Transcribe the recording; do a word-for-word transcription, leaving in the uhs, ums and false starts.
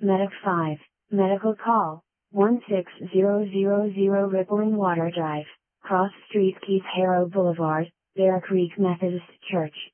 Medic five, Medical Call, one six zero zero zero Rippling Water Drive, Cross Street Keith Harrow Boulevard, Bear Creek Methodist Church.